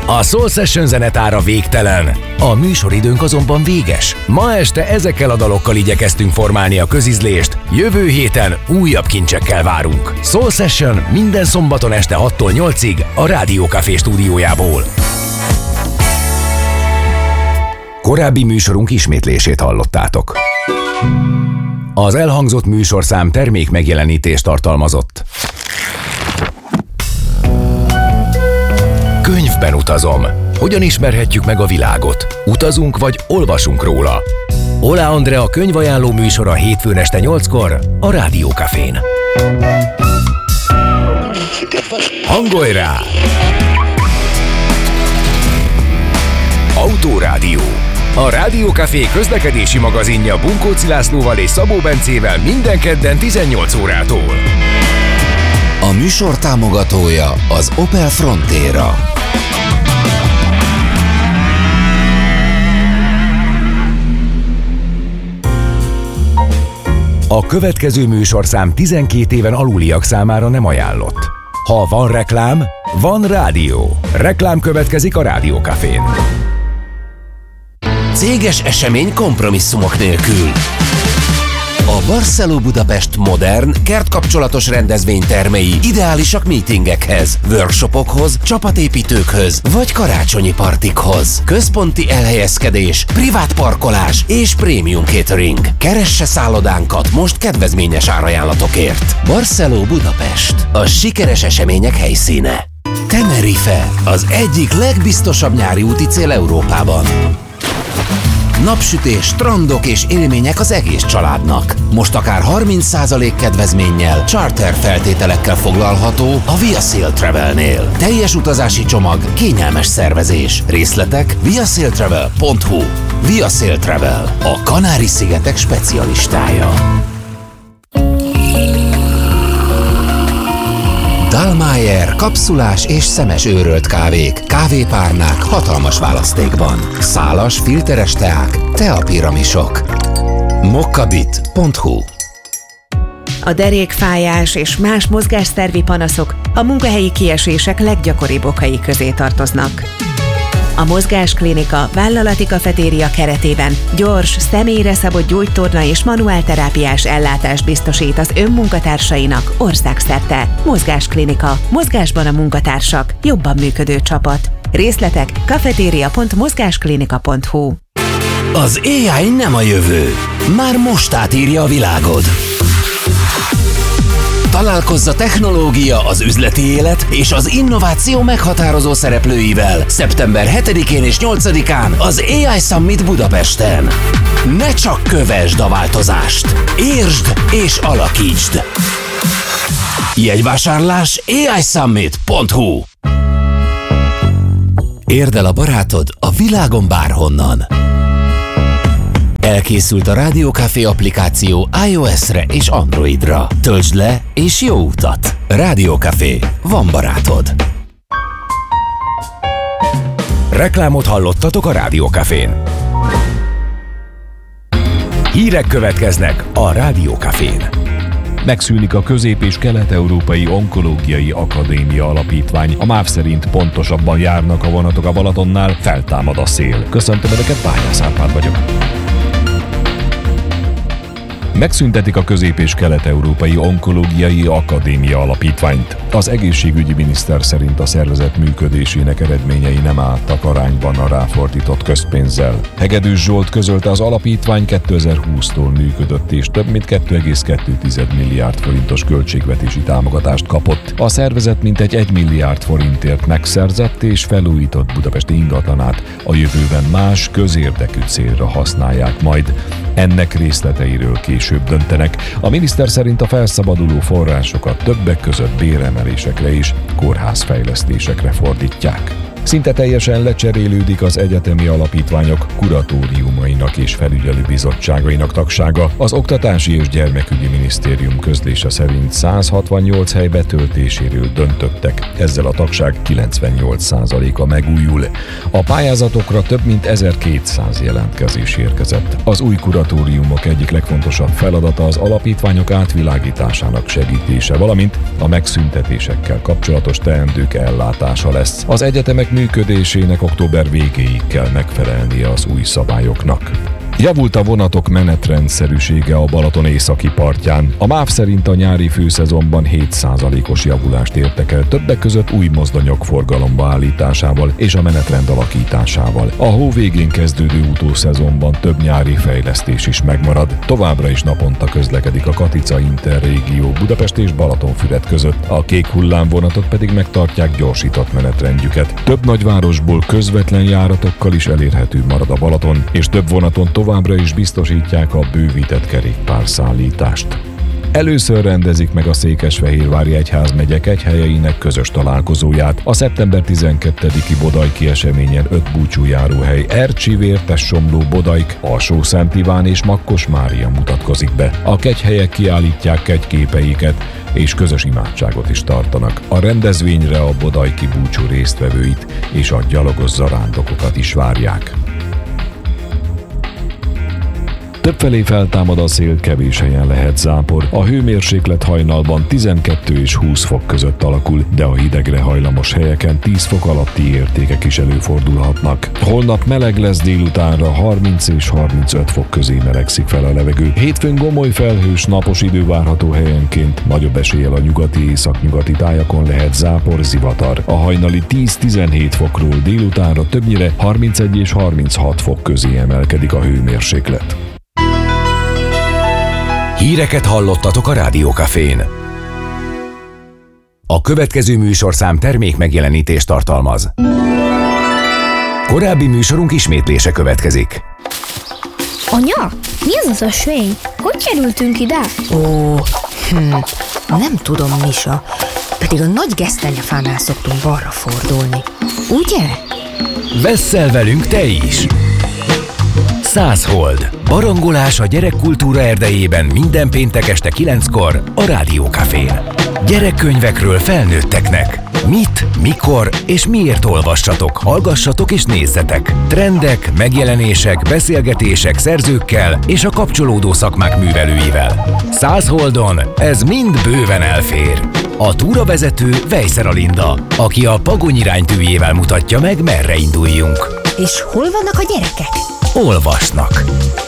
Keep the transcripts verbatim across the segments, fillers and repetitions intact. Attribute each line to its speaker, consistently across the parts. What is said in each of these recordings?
Speaker 1: A Soul Session zenetára végtelen. A műsoridőnk azonban véges. Ma este ezekkel a dalokkal igyekeztünk formálni a közizlést, jövő héten újabb kincsekkel várunk. Soul Session minden szombaton este hattól nyolcig a Rádió Café stúdiójából. Korábbi műsorunk ismétlését hallottátok. Az elhangzott műsorszám termék megjelenítést tartalmazott. Könyvben utazom. Hogyan ismerhetjük meg a világot? Utazunk vagy olvasunk róla? Ola Andrea könyvajánló műsora hétfőn este nyolckor a Rádió Cafén. Hangolj rá! Autórádió. A Rádió Café közlekedési magazinja Bunkóci Lászlóval és Szabó Bencével minden kedden tizennyolc órától.
Speaker 2: A műsor támogatója az Opel Frontera.
Speaker 1: A következő műsorszám tizenkét éven aluliak számára nem ajánlott. Ha van reklám, van rádió. Reklám következik a Rádió Cafén.
Speaker 2: Céges esemény kompromisszumok nélkül. A Barceló Budapest modern, kertkapcsolatos rendezvénytermei ideálisak meetingekhez, workshopokhoz, csapatépítőkhöz vagy karácsonyi partikhoz. Központi elhelyezkedés, privát parkolás és prémium catering. Keresse szállodánkat most kedvezményes árajánlatokért. Barceló Budapest, a sikeres események helyszíne. Tenerife, az egyik legbiztosabb nyári úti cél Európában. Napsütés, strandok és élmények az egész családnak. Most akár harminc százalék kedvezménnyel, charter feltételekkel foglalható a Via Sail Travelnél. Teljes utazási csomag, kényelmes szervezés. Részletek viasailtravel pont hu. Via Sail Travel, a Kanári-szigetek specialistája. Dallmayr kapszulás és szemes őrölt kávék, kávépárnák hatalmas választékban. Szálas, filteres teák, teapiramisok. mokkabit pont hu.
Speaker 3: A derékfájás és más mozgásszervi panaszok a munkahelyi kiesések leggyakoribb okai közé tartoznak. A Mozgásklinika vállalati kafetéria keretében gyors, személyre szabott gyógytorna és manuálterápiás ellátást biztosít az önmunkatársainak országszerte. Mozgásklinika. Mozgásban a munkatársak. Jobban működő csapat. Részletek kafetéria pont mozgásklinika pont hu.
Speaker 2: Az á i nem a jövő. Már most átírja a világod. Találkozz a technológia, az üzleti élet és az innováció meghatározó szereplőivel szeptember hetedikén és nyolcadikán az á i Summit Budapesten. Ne csak kövesd a változást, értsd és alakítsd! Jegyvásárlás á i summit pont hu. Érd el a barátod a világon bárhonnan. Elkészült a Rádió Café applikáció iOS-re és Androidra. Töltsd le és jó utat! Rádió Café. Van barátod!
Speaker 1: Reklámot hallottatok a Rádió Cafén. Hírek következnek a Rádió Cafén.
Speaker 4: Megszűnik a Közép- és Kelet-Európai Onkológiai Akadémia Alapítvány. A MÁV szerint pontosabban járnak a vonatok a Balatonnál, feltámad a szél. Köszöntöm Önöket, Bányász Árpád vagyok. Megszüntetik a Közép- és Kelet-Európai Onkológiai Akadémia Alapítványt. Az egészségügyi miniszter szerint a szervezet működésének eredményei nem álltak arányban a ráfordított közpénzzel. Hegedűs Zsolt közölte, az alapítvány kétezer-húsztól működött és több mint két egész kettő milliárd forintos költségvetési támogatást kapott. A szervezet mintegy egy milliárd forintért megszerzett és felújított budapesti ingatlanát a jövőben más közérdekű célra használják majd. Ennek részleteiről később döntenek. A miniszter szerint a felszabaduló forrásokat többek között béremelésekre és kórházfejlesztésekre fordítják. Szinte teljesen lecserélődik az egyetemi alapítványok kuratóriumainak és felügyelőbizottságainak tagsága. Az Oktatási és Gyermekügyi Minisztérium közlése szerint száz hatvannyolc hely betöltéséről döntöttek, ezzel a tagság kilencvennyolc százaléka megújul. A pályázatokra több mint ezerkétszáz jelentkezés érkezett. Az új kuratóriumok egyik legfontosabb feladata az alapítványok átvilágításának segítése, valamint a megszüntetésekkel kapcsolatos teendők ellátása lesz. Az egyetemek működésének október végéig kell megfelelnie az új szabályoknak. Javult a vonatok menetrendszerűsége a Balaton északi partján. A MÁV szerint a nyári főszezonban hét százalékos javulást értek el, többek között új mozdonyok forgalomba állításával és a menetrend alakításával. A hó végén kezdődő utószezonban több nyári fejlesztés is megmarad. Továbbra is naponta közlekedik a Katica Interrégió Budapest és Balatonfüred között, a kék hullámvonatok pedig megtartják gyorsított menetrendjüket. Több nagyvárosból közvetlen járatokkal is elérhető marad a Balaton, és több vonaton továbbra is biztosítják a bővített kerékpárszállítást. Először rendezik meg a Székesfehérvári egyházmegye kegyhelyeinek közös találkozóját. A szeptember tizenkettediki Bodajki eseményen öt búcsújáróhely Ercsi, Vértessomló, Bodajk, Alsó-Szent Iván és Makkos Mária mutatkozik be. A kegyhelyek kiállítják kegyképeiket és közös imádságot is tartanak. A rendezvényre a bodajki búcsú résztvevőit és a gyalogos zarándokokat is várják. Többfelé feltámad a szél, kevés helyen lehet zápor. A hőmérséklet hajnalban tizenkettő és húsz fok között alakul, de a hidegre hajlamos helyeken tíz fok alatti értékek is előfordulhatnak. Holnap meleg lesz, délutánra harminc és harmincöt fok közé melegszik fel a levegő. Hétfőn gomoly felhős, napos idő várható helyenként, nagyobb eséllyel a nyugati északnyugati tájakon lehet zápor, zivatar. A hajnali tíz-tizenhét fokról délutánra többnyire harmincegy és harminchat fok közé emelkedik a hőmérséklet.
Speaker 1: Híreket hallottatok a Rádiókafén. A következő műsorszám termék megjelenítést tartalmaz. Korábbi műsorunk ismétlése következik.
Speaker 5: Anya, mi az az ösvény? Hogy kerültünk ide?
Speaker 6: Ó, hm, nem tudom, Misa. Pedig a nagy gesztenyefánál szoktunk balra fordulni. Ugye?
Speaker 1: Vesszel velünk te is! Száz hold. Barangolás a gyerekkultúra erdejében minden péntek este kilenckor a Rádiókafén. Gyerekkönyvekről felnőtteknek. Mit, mikor és miért olvassatok, hallgassatok és nézzetek. Trendek, megjelenések, beszélgetések szerzőkkel és a kapcsolódó szakmák művelőivel. Száz holdon ez mind bőven elfér. A túravezető Vejszer Alinda, aki a Pagony iránytűjével mutatja meg, merre induljunk.
Speaker 6: És hol vannak a gyerekek?
Speaker 1: Olvasnak.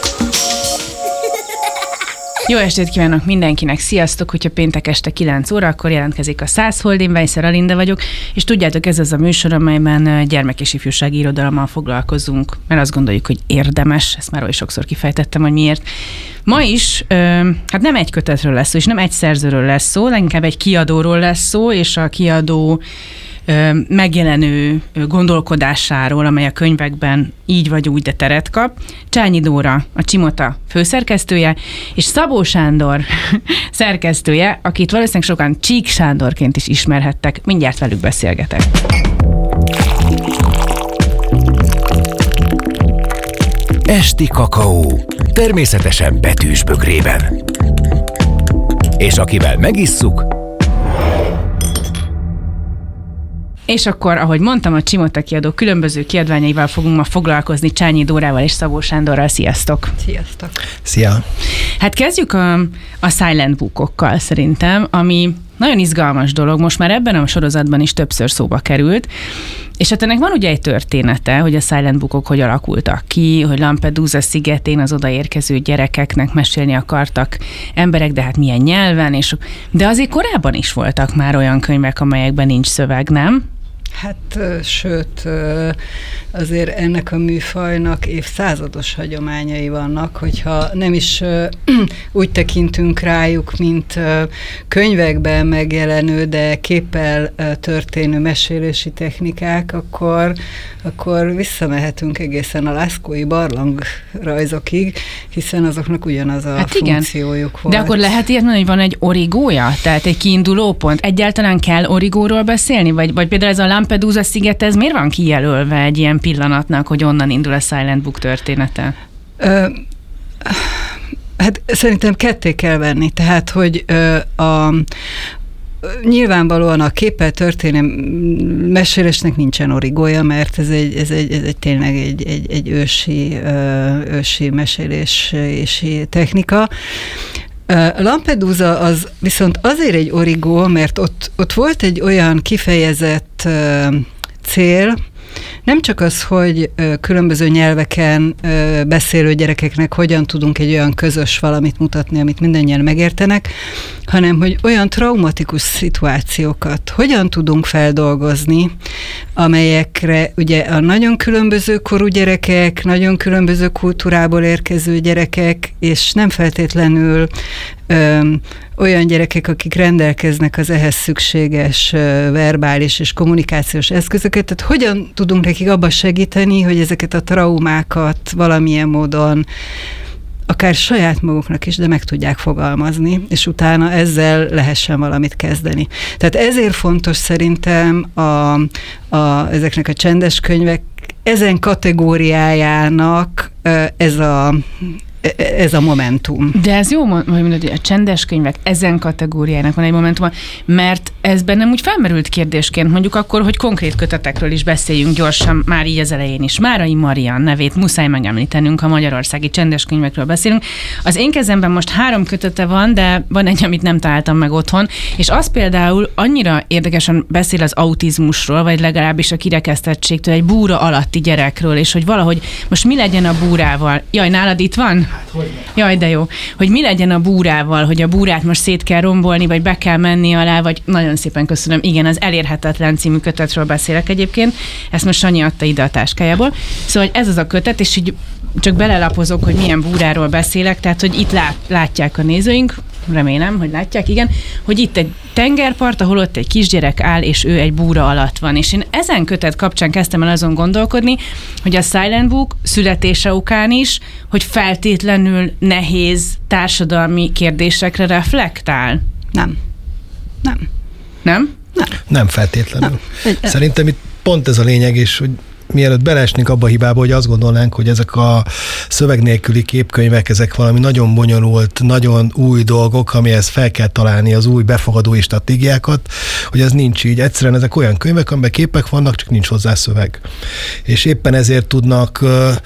Speaker 7: Jó estét kívánok mindenkinek, sziasztok! Hogyha péntek este kilenc óra, akkor jelentkezik a Száz hold, én Vejszer Alinda vagyok, és tudjátok, ez az a műsor, amelyben gyermek- és ifjúsági irodalommal foglalkozunk, mert azt gondoljuk, hogy érdemes, ezt már oly sokszor kifejtettem, hogy miért. Ma is, hát nem egy kötetről lesz szó, és nem egy szerzőről lesz szó, de inkább egy kiadóról lesz szó, és a kiadó megjelenő gondolkodásáról, amely a könyvekben így vagy úgy, de teret kap. Csányi Dóra, a Csimota főszerkesztője, és Szabó Sándor szerkesztője, akit valószínűleg sokan Csík Sándorként is ismerhettek. Mindjárt velük beszélgetek.
Speaker 1: Esti kakaó, természetesen betűs bögrében. És akivel megisszuk,
Speaker 7: És akkor, ahogy mondtam, a Csimota kiadó különböző kiadványaival fogunk ma foglalkozni, Csányi Dórával és Szabó Sándorral. Sziasztok!
Speaker 8: Sziasztok!
Speaker 9: Szia!
Speaker 7: Hát kezdjük a, a Silent Bookokkal szerintem, ami nagyon izgalmas dolog, most már ebben a sorozatban is többször szóba került, és hát ennek van ugye egy története, hogy a Silent Bookok hogy alakultak ki, hogy Lampedusa szigetén az odaérkező gyerekeknek mesélni akartak emberek, de hát milyen nyelven, és, de azért korábban is voltak már olyan könyvek, amelyekben nincs szöveg, nem?
Speaker 8: Hát, sőt, azért ennek a műfajnak évszázados hagyományai vannak, hogyha nem is úgy tekintünk rájuk, mint könyvekben megjelenő, de képpel történő mesélési technikák, akkor, akkor visszamehetünk egészen a lászkói barlangrajzokig, hiszen azoknak ugyanaz a hát funkciójuk volt.
Speaker 7: De akkor lehet ilyet mondani, hogy van egy origója? Tehát egy kiinduló pont? Egyáltalán kell origóról beszélni? Vagy, vagy például ez a Lampedusa sziget, ez miért van kijelölve egy ilyen pillanatnak, hogy onnan indul a Silent Book története? Ö,
Speaker 8: hát szerintem ketté kell venni. Tehát, hogy ö, a nyilvánvalóan a képpel történő mesélésnek nincsen origója, mert ez egy, ez egy, ez egy tényleg egy, egy, egy ősi, ö, ősi mesélési technika. Lampedusa az viszont azért egy origó, mert ott, ott volt egy olyan kifejezett uh, cél, nem csak az, hogy különböző nyelveken beszélő gyerekeknek hogyan tudunk egy olyan közös valamit mutatni, amit mindannyian megértenek, hanem hogy olyan traumatikus szituációkat hogyan tudunk feldolgozni, amelyekre ugye a nagyon különböző korú gyerekek, nagyon különböző kultúrából érkező gyerekek, és nem feltétlenül ö, olyan gyerekek, akik rendelkeznek az ehhez szükséges ö, verbális és kommunikációs eszközöket, tehát hogyan tudunk nekik abba segíteni, hogy ezeket a traumákat valamilyen módon akár saját maguknak is, de meg tudják fogalmazni, és utána ezzel lehessen valamit kezdeni. Tehát ezért fontos szerintem a, a, ezeknek a csendes könyvek ezen kategóriájának ez a ez a momentum.
Speaker 7: De ez jó, hogy mondod, hogy a csendes könyvek ezen kategóriának van egy momentum, mert ez bennem úgy felmerült kérdésként, mondjuk akkor, hogy konkrét kötetekről is beszéljünk gyorsan, már így az elején is. Márai Marian nevét muszáj megemlítenünk, ha magyarországi csendes könyvekről beszélünk. Az én kezemben most három kötete van, de van egy, amit nem találtam meg otthon, és az például annyira érdekesen beszél az autizmusról, vagy legalábbis a kirekesztettségtől, egy búra alatti gyerekről, és hogy valahogy most mi legyen a búrával. Jaj, nálad itt van? Jaj, de jó. Hogy mi legyen a búrával, hogy a búrát most szét kell rombolni, vagy be kell menni alá, vagy nagyon szépen köszönöm. Igen, az Elérhetetlen című kötetről beszélek egyébként. Ezt most Sanyi adta ide a táskájából. Szóval ez az a kötet, és így csak belelapozok, hogy milyen búráról beszélek, tehát, hogy itt lát, látják a nézőink, remélem, hogy látják, igen, hogy itt egy tengerpart, ahol ott egy kisgyerek áll, és ő egy búra alatt van. És én ezen kötet kapcsán kezdtem el azon gondolkodni, hogy a Silent Book születése okán is, hogy feltétlenül nehéz társadalmi kérdésekre reflektál.
Speaker 8: Nem. Nem.
Speaker 7: Nem?
Speaker 8: Nem.
Speaker 9: Nem feltétlenül.
Speaker 8: Nem.
Speaker 9: Szerintem itt pont ez a lényeg is, hogy mielőtt beleesnénk abba a hibába, hogy azt gondolnánk, hogy ezek a szöveg nélküli képkönyvek, ezek valami nagyon bonyolult, nagyon új dolgok, amihez fel kell találni az új befogadói stratégiákat, hogy ez nincs így. Egyszerűen ezek olyan könyvek, amiben képek vannak, csak nincs hozzá szöveg. És éppen ezért tudnak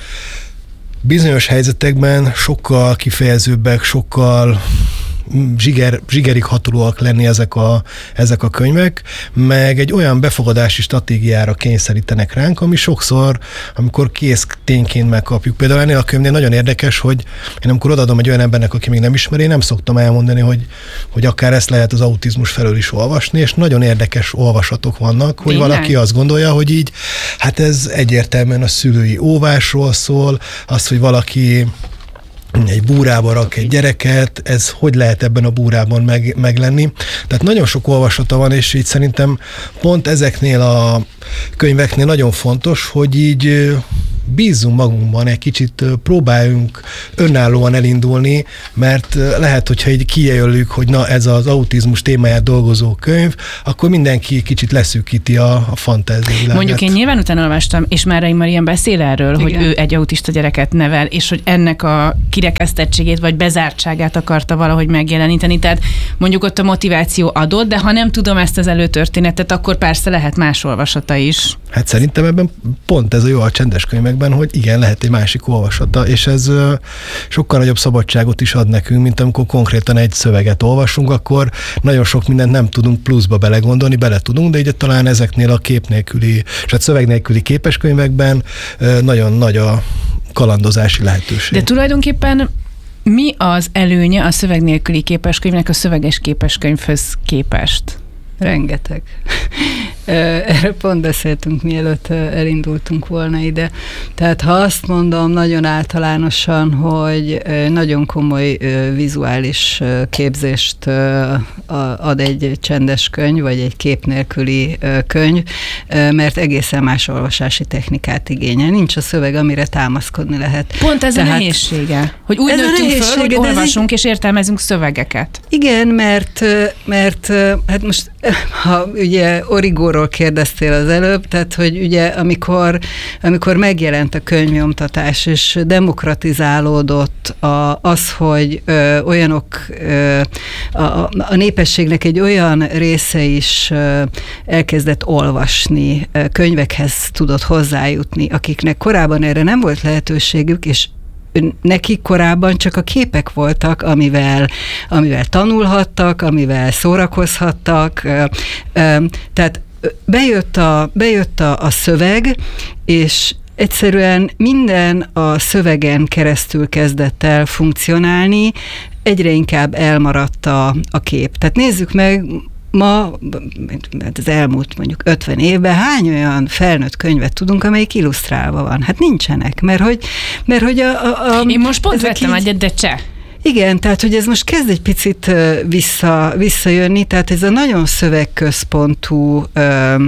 Speaker 9: bizonyos helyzetekben sokkal kifejezőbbek, sokkal zsiger, zsigerig hatolóak lenni ezek a, ezek a könyvek, meg egy olyan befogadási stratégiára kényszerítenek ránk, ami sokszor, amikor kész tényként megkapjuk. Például ennél a könyvnél nagyon érdekes, hogy én amikor odaadom egy olyan embernek, aki még nem ismeri, nem szoktam elmondani, hogy, hogy akár ezt lehet az autizmus felől is olvasni, és nagyon érdekes olvasatok vannak, hogy
Speaker 7: Tényleg?
Speaker 9: Valaki azt gondolja, hogy így, hát ez egyértelműen a szülői óvásról szól, az, hogy valaki egy búrába rak egy gyereket, ez hogy lehet ebben a búrában meg, meglenni. Tehát nagyon sok olvasata van, és így szerintem pont ezeknél a könyveknél nagyon fontos, hogy így bízzunk magunkban, egy kicsit próbáljunk önállóan elindulni, mert lehet, hogyha így kijelöljük, hogy na ez az autizmus témáját dolgozó könyv, akkor mindenki kicsit leszűkíti a, a fantáziavilágát.
Speaker 7: Mondjuk én nyilván utána olvastam, és Márai Marian beszél erről, igen, hogy ő egy autista gyereket nevel, és hogy ennek a kirekesztettségét vagy bezártságát akarta valahogy megjeleníteni. Tehát mondjuk ott a motiváció adott, de ha nem tudom ezt az előtörténetet, akkor persze lehet más olvasata is.
Speaker 9: Hát szerintem ebben pont ez a jó a csendes könyvekben, hogy igen, lehet egy másik olvasata, és ez uh, sokkal nagyobb szabadságot is ad nekünk, mint amikor konkrétan egy szöveget olvasunk, akkor nagyon sok mindent nem tudunk pluszba belegondolni, bele tudunk, de így talán ezeknél a kép nélküli, és a szöveg nélküli képeskönyvekben uh, nagyon nagy a kalandozási lehetőség.
Speaker 7: De tulajdonképpen mi az előnye a szöveg nélküli képeskönyvnek a szöveges képeskönyvhöz képest?
Speaker 8: Rengeteg. Erről pont beszéltünk, mielőtt elindultunk volna ide. Tehát ha azt mondom nagyon általánosan, hogy nagyon komoly vizuális képzést ad egy csendes könyv, vagy egy kép nélküli könyv, mert egészen más olvasási technikát igényel. Nincs a szöveg, amire támaszkodni lehet.
Speaker 7: Pont ez
Speaker 8: Tehát,
Speaker 7: a nehézsége, hogy úgy nőttünk föl, hogy olvasunk és értelmezünk szövegeket.
Speaker 8: Igen, mert, mert hát most ha ugye Origóról kérdeztél az előbb, tehát hogy ugye amikor, amikor megjelent a könyvnyomtatás, és demokratizálódott a, az, hogy ö, olyanok, ö, a, a népességnek egy olyan része is ö, elkezdett olvasni, ö, könyvekhez tudott hozzájutni, akiknek korábban erre nem volt lehetőségük, és nekik korábban csak a képek voltak, amivel, amivel tanulhattak, amivel szórakozhattak. Tehát bejött a, bejött a, a szöveg, és egyszerűen minden a szövegen keresztül kezdett el funkcionálni, egyre inkább elmaradt a, a kép. Tehát nézzük meg, ma, az elmúlt mondjuk ötven évben hány olyan felnőtt könyvet tudunk, amelyik illusztrálva van? Hát nincsenek, mert hogy, mert hogy a, a, a
Speaker 7: Én most pont vettem egyet, de cseh.
Speaker 8: Igen, tehát hogy ez most kezd egy picit vissza, visszajönni, tehát ez a nagyon szövegközpontú ö,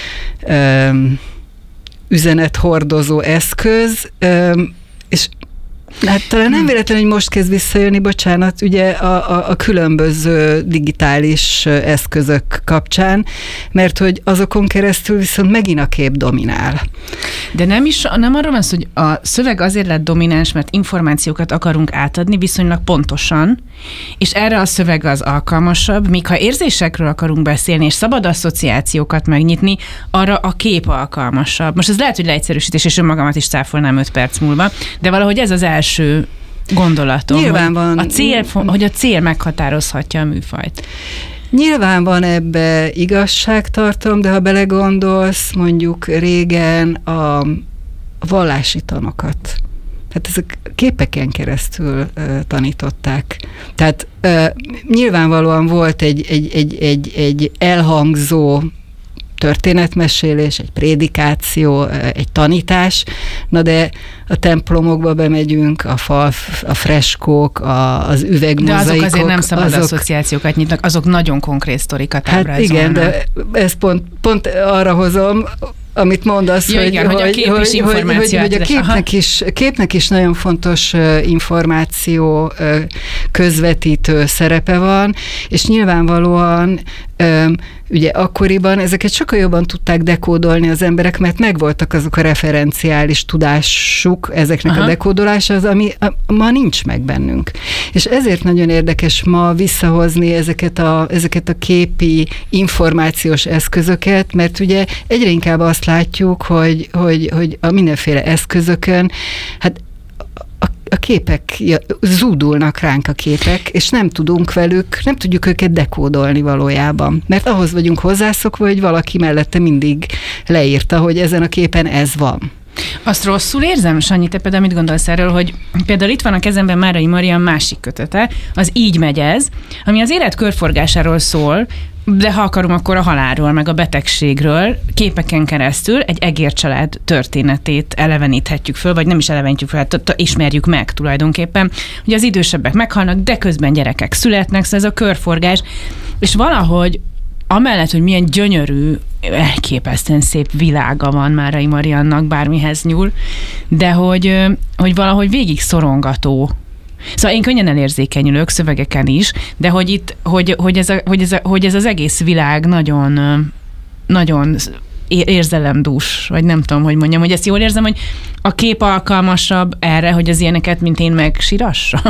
Speaker 8: ö, üzenethordozó eszköz, ö, és hát talán nem véletlen, hogy most kezd visszajönni, bocsánat, ugye a, a, a különböző digitális eszközök kapcsán, mert hogy azokon keresztül viszont megint a kép dominál.
Speaker 7: De nem is, nem arról van szó, hogy a szöveg azért lett domináns, mert információkat akarunk átadni viszonylag pontosan, és erre a szöveg az alkalmasabb, míg ha érzésekről akarunk beszélni, és szabad asszociációkat megnyitni, arra a kép alkalmasabb. Most ez lehet, hogy leegyszerűsítés, és önmagamat is cáfolnám öt perc múlva, de valahogy ez az első gondolatom,
Speaker 8: Nyilván van.
Speaker 7: A cél, hogy a cél meghatározhatja a műfajt.
Speaker 8: Nyilván van ebbe igazságtartalom, de ha belegondolsz, mondjuk régen a vallási tanokat, hát ezek képeken keresztül uh, tanították. Tehát uh, nyilvánvalóan volt egy, egy, egy, egy, egy elhangzó történetmesélés, egy prédikáció, egy tanítás, na de a templomokba bemegyünk, a fal, a freskók, a, az üvegmozaikok.
Speaker 7: De azok azért nem szabad
Speaker 8: azok,
Speaker 7: asszociációkat nyitnak, azok nagyon konkrét sztorikat
Speaker 8: hát
Speaker 7: ábrázolnak.
Speaker 8: Igen, de ezt pont, pont arra hozom, amit mondasz,
Speaker 7: ja,
Speaker 8: hogy,
Speaker 7: igen, hogy, hogy, a kép
Speaker 8: hogy,
Speaker 7: is
Speaker 8: hogy, hogy, hogy a képnek is, képnek is nagyon fontos információ közvetítő szerepe van, és nyilvánvalóan ugye akkoriban ezeket sokkal jobban tudták dekódolni az emberek, mert megvoltak azok a referenciális tudásuk ezeknek Aha. a dekódolása, az, ami a, ma nincs meg bennünk. És ezért nagyon érdekes ma visszahozni ezeket a, ezeket a képi információs eszközöket, mert ugye egyre inkább azt látjuk, hogy, hogy, hogy a mindenféle eszközökön, hát a, a képek, zúdulnak ránk a képek, és nem tudunk velük, nem tudjuk őket dekódolni valójában. Mert ahhoz vagyunk hozzászokva, hogy valaki mellette mindig leírta, hogy ezen a képen ez van.
Speaker 7: Azt rosszul érzem, Sanyi, te például mit gondolsz erről, hogy például itt van a kezemben Márai Marian másik kötete, az Így megy ez, ami az élet körforgásáról szól, de ha akarom, akkor a halálról, meg a betegségről képeken keresztül egy egércsalád történetét eleveníthetjük föl, vagy nem is elevenítjük föl, hát ismerjük meg tulajdonképpen, hogy az idősebbek meghalnak, de közben gyerekek születnek, szóval ez a körforgás, és valahogy amellett, hogy milyen gyönyörű, elképesztően szép világa van Márai Mariannak, bármihez nyúl, de hogy, hogy valahogy végig szorongató. Szóval én könnyen elérzékenyülök szövegeken is, de hogy itt, hogy, hogy, ez, a, hogy, ez, a, hogy ez az egész világ nagyon, nagyon érzelemdús, vagy nem tudom, hogy mondjam, hogy ezt jól érzem, hogy a kép alkalmasabb erre, hogy az ilyeneket, mint én, megsírassa?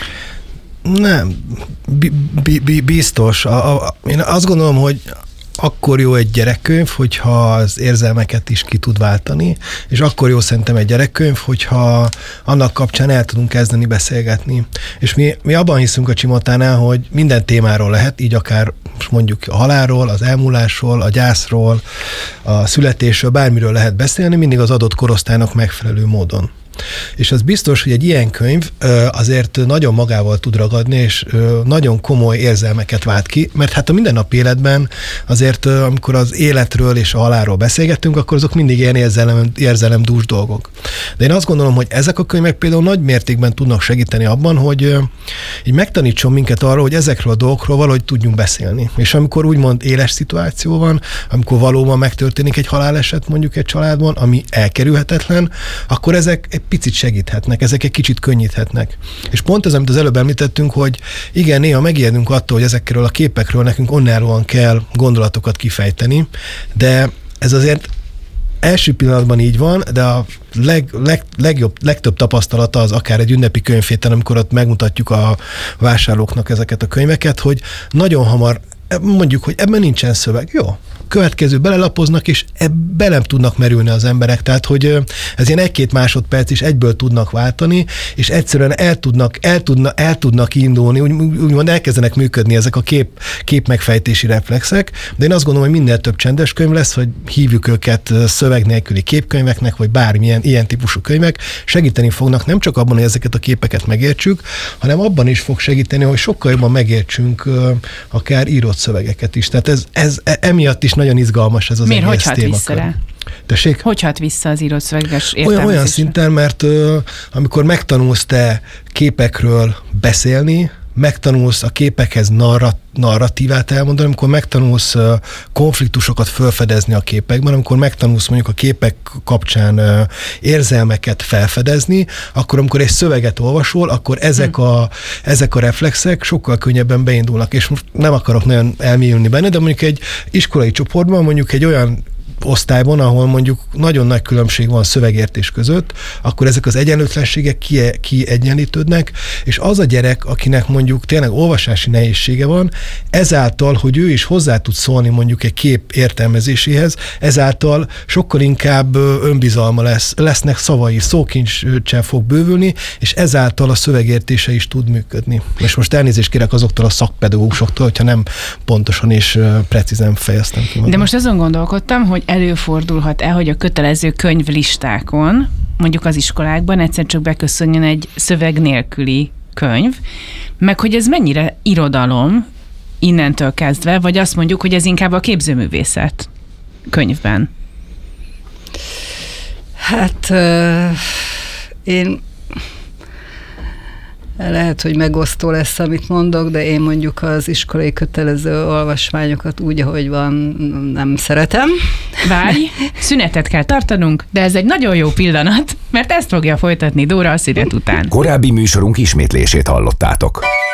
Speaker 9: Nem, b- b- biztos. A, a, én azt gondolom, hogy akkor jó egy gyerekkönyv, hogyha az érzelmeket is ki tud váltani, és akkor jó szerintem egy gyerekkönyv, hogyha annak kapcsán el tudunk kezdeni beszélgetni. És mi, mi abban hiszünk a Csimotánál, hogy minden témáról lehet, így akár mondjuk a halálról, az elmúlásról, a gyászról, a születésről, bármiről lehet beszélni, mindig az adott korosztálynak megfelelő módon. És az biztos, hogy egy ilyen könyv azért nagyon magával tud ragadni, és nagyon komoly érzelmeket vált ki, mert hát a mindennapi életben azért, amikor az életről és a halálról beszélgettünk, akkor azok mindig ilyen érzelem, érzelemdús dolgok. De én azt gondolom, hogy ezek a könyvek például nagy mértékben tudnak segíteni abban, hogy így megtanítson minket arra, hogy ezekről a dolgokról valahogy tudjunk beszélni. És amikor úgymond éles szituáció van, amikor valóban megtörténik egy haláleset mondjuk egy családban, ami elkerülhetetlen, akkor ezek egy picit segíthetnek, ezek egy kicsit könnyíthetnek. És pont ez, amit az előbb említettünk, hogy igen, néha megijedünk attól, hogy ezekről a képekről nekünk onnáróan kell gondolatokat kifejteni, de ez azért első pillanatban így van, de a leg, leg, legjobb, legtöbb tapasztalata az akár egy ünnepi könyvhéten, amikor ott megmutatjuk a vásárlóknak ezeket a könyveket, hogy nagyon hamar mondjuk, hogy ebben nincsen szöveg. Jó, következő belelapoznak, és ebbe nem tudnak merülni az emberek. Tehát, hogy ez ilyen egy-két másodperc is egyből tudnak váltani, és egyszerűen el tudnak, el tudna, el tudnak indulni, úgy, úgymond elkezdenek működni ezek a kép, kép megfejtési reflexek, de én azt gondolom, hogy minél több csendes könyv lesz, hogy hívjuk őket szöveg nélküli képkönyveknek, vagy bármilyen ilyen típusú könyvek, segíteni fognak nem csak abban, hogy ezeket a képeket megértsük, hanem abban is fog segíteni, hogy sokkal jobban megértsünk akár írott szövegeket is. Tehát ez, ez emiatt is nagyon izgalmas ez az
Speaker 7: Miért,
Speaker 9: egész
Speaker 7: hogy hat vissza rá?
Speaker 9: Tessék?
Speaker 7: Hogy hat vissza az írott szöveges értelmezésre?
Speaker 9: Olyan, olyan szinten, mert uh, amikor megtanulsz te képekről beszélni, megtanulsz a képekhez narrat, narratívát elmondani, amikor megtanulsz uh, konfliktusokat felfedezni a képekben, amikor megtanulsz mondjuk a képek kapcsán uh, érzelmeket felfedezni, akkor amikor egy szöveget olvasol, akkor ezek, hmm. a, ezek a reflexek sokkal könnyebben beindulnak, és most nem akarok nagyon elmélyülni benne, de mondjuk egy iskolai csoportban, mondjuk egy olyan osztályban, ahol mondjuk nagyon nagy különbség van szövegértés között, akkor ezek az egyenlőtlenségek kiegyenlítődnek, és az a gyerek, akinek mondjuk tényleg olvasási nehézsége van, ezáltal, hogy ő is hozzá tud szólni mondjuk egy kép értelmezéséhez, ezáltal sokkal inkább önbizalma lesz, lesznek szavai, szókincsen fog bővülni, és ezáltal a szövegértése is tud működni. És most elnézést kérek azoktól a szakpedagógusoktól, hogyha nem pontosan és precízen fejeztem ki magam.
Speaker 7: De most azon gondolkodtam, hogy előfordulhat-e, hogy a kötelező könyvlistákon, mondjuk az iskolákban egyszer csak beköszönjön egy szöveg nélküli könyv, meg hogy ez mennyire irodalom innentől kezdve, vagy azt mondjuk, hogy ez inkább a képzőművészet könyvben?
Speaker 8: Hát euh, én lehet, hogy megosztó lesz, amit mondok, de én mondjuk az iskolai kötelező olvasmányokat úgy, ahogy van, nem szeretem.
Speaker 7: Várj, szünetet kell tartanunk, de ez egy nagyon jó pillanat, mert ezt fogja folytatni Dóra a szünet után.
Speaker 1: Korábbi műsorunk ismétlését hallottátok.